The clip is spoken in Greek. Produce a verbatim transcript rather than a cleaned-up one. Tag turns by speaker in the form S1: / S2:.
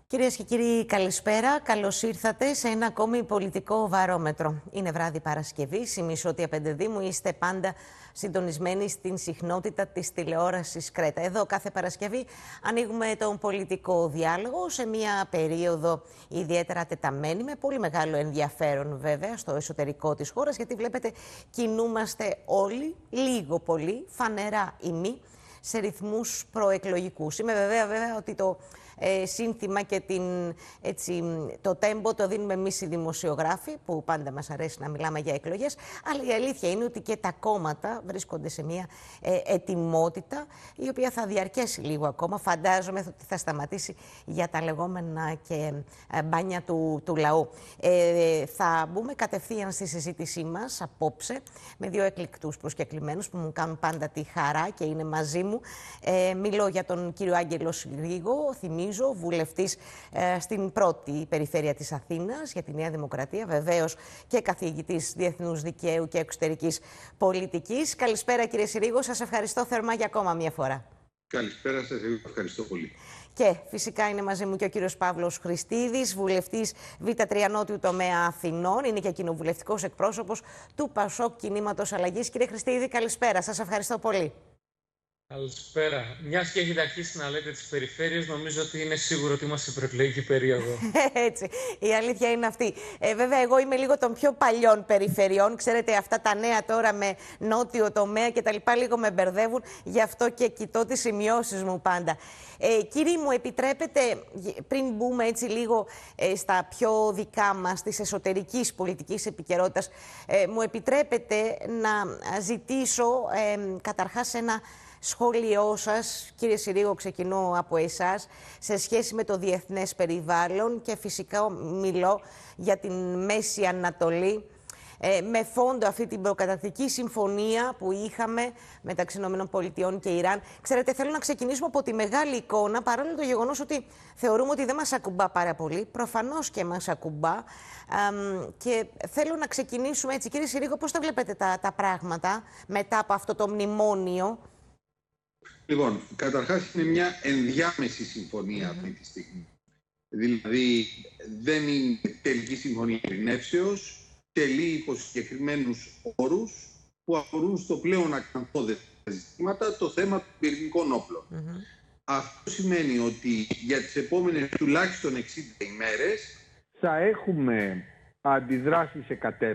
S1: Κυρίες και κύριοι, καλησπέρα. Καλώς ήρθατε σε ένα ακόμη πολιτικό βαρόμετρο. Είναι βράδυ Παρασκευή. Σημίσω ότι απέναντί μου είστε πάντα συντονισμένοι στην συχνότητα της τηλεόρασης Κρέτα. Εδώ κάθε Παρασκευή ανοίγουμε τον πολιτικό διάλογο σε μια περίοδο ιδιαίτερα τεταμένη, με πολύ μεγάλο ενδιαφέρον βέβαια στο εσωτερικό της χώρας, γιατί βλέπετε κινούμαστε όλοι, λίγο πολύ, φανερά ή μη, σε ρυθμούς προεκλογικούς. Είμαι βεβαία βέβαια ότι το ε, σύνθημα και την, έτσι, το τέμπο το δίνουμε εμείς οι δημοσιογράφοι, που πάντα μας αρέσει να μιλάμε για εκλογές, αλλά η αλήθεια είναι ότι και τα κόμματα βρίσκονται σε μια ε, ετοιμότητα, η οποία θα διαρκέσει λίγο ακόμα. Φαντάζομαι ότι θα σταματήσει για τα λεγόμενα και ε, μπάνια του, του λαού. Ε, θα μπούμε κατευθείαν στη συζήτησή μας απόψε με δύο εκλεκτούς προσκεκλημένους που μου κάνουν πάντα τη χαρά και είναι μαζί μου. Ε, μιλώ για τον κύριο Άγγελο Συρίγο, θυμίζω, βουλευτής ε, στην πρώτη περιφέρεια της Αθήνας για τη Νέα Δημοκρατία, βεβαίως και καθηγητής διεθνούς δικαίου και εξωτερικής πολιτικής. Καλησπέρα κύριε Συρίγο, σας ευχαριστώ θερμά για ακόμα μια φορά.
S2: Καλησπέρα σας, εγώ ευχαριστώ πολύ.
S1: Και φυσικά είναι μαζί μου και ο κύριος Παύλος Χριστίδης, βουλευτής Β' Τριανότιου τομέα Αθηνών, είναι και κοινοβουλευτικός εκπρόσωπος του Πασόκ Κινήματος Αλλαγής. Κύριε Χριστίδη, καλησπέρα, σας ευχαριστώ πολύ.
S3: Καλησπέρα. Μιας και έχετε αρχίσει να λέτε τις περιφέρειες, νομίζω ότι είναι σίγουρο ότι είμαστε σε προεκλογική περίοδο.
S1: Έτσι. Η αλήθεια είναι αυτή. Ε, βέβαια, εγώ είμαι λίγο των πιο παλιών περιφερειών. Ξέρετε, αυτά τα νέα τώρα με νότιο τομέα και τα λοιπά λίγο με μπερδεύουν. Γι' αυτό και κοιτώ τις σημειώσεις μου πάντα. Ε, κύριοι, μου επιτρέπετε, πριν μπούμε έτσι λίγο ε, στα πιο δικά μας, της εσωτερικής πολιτικής επικαιρότητας, ε, μου επιτρέπετε να ζητήσω ε, καταρχάς ένα σχόλιο σας, κύριε Συρίγο, ξεκινώ από εσάς, σε σχέση με το διεθνές περιβάλλον και φυσικά μιλώ για την Μέση Ανατολή, ε, με φόντο αυτή την προκαταρκτική συμφωνία που είχαμε μεταξύ ΗΠΑ και Ιράν. Ξέρετε, θέλω να ξεκινήσουμε από τη μεγάλη εικόνα, παρόλο το γεγονός ότι θεωρούμε ότι δεν μας ακουμπά πάρα πολύ, προφανώς και μας ακουμπά, ε, και θέλω να ξεκινήσουμε έτσι. Κύριε Συρίγο, πώς τα βλέπετε τα, τα πράγματα μετά από αυτό το μνημόνιο?
S2: Λοιπόν, καταρχάς είναι μια ενδιάμεση συμφωνία αυτή τη στιγμή. Δηλαδή δεν είναι τελική συμφωνία ειρηνεύσεως, τελεί υπό συγκεκριμένους όρους που αφορούν στο πλέον ακαθόδεστα ζητήματα, το θέμα των πυρηνικών όπλων. Mm-hmm. Αυτό σημαίνει ότι για τις επόμενες τουλάχιστον εξήντα ημέρες
S4: θα έχουμε αντιδράσει σε κατεύθυνση